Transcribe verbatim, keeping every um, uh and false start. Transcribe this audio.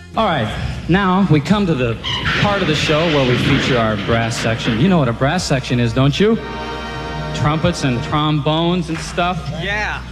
All right, now we come to the part of the show where we feature our brass section. You know what a brass section is, don't you? Trumpets and trombones and stuff. Yeah.